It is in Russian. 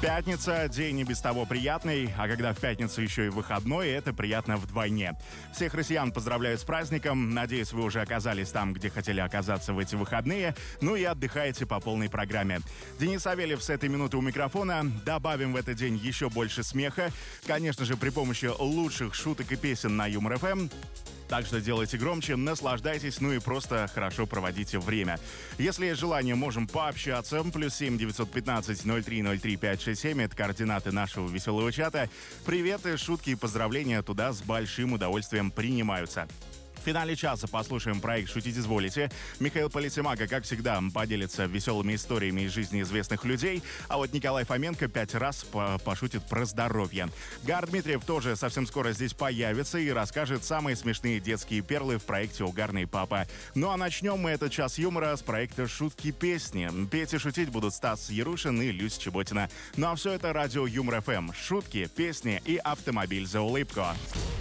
Пятница, день и без того приятный, а когда в пятницу еще и выходной, это приятно вдвойне. Всех россиян поздравляю с праздником, надеюсь, вы уже оказались там, где хотели оказаться в эти выходные, ну и отдыхаете по полной программе. Денис Савельев с этой минуты у микрофона, добавим в этот день еще больше смеха, конечно же, при помощи лучших шуток и песен на Юмор ФМ. Так что делайте громче, наслаждайтесь, ну и просто хорошо проводите время. Если есть желание, можем пообщаться. +7 915 0303 567 — это координаты нашего веселого чата. Приветы, шутки и поздравления туда с большим удовольствием принимаются. В финале часа послушаем проект «Шутить изволите». Михаил Политимака, как всегда, поделится веселыми историями из жизни известных людей, а вот Николай Фоменко 5 раз пошутит про здоровье. Гар Дмитриев тоже совсем скоро здесь появится и расскажет самые смешные детские перлы в проекте «Угарный папа». Ну а начнем мы этот час юмора с проекта «Шутки-песни». Петь и шутить будут Стас Ярушин и Люся Чеботина. Ну а все это радио Юмор ФМ. Шутки, песни и автомобиль за улыбку.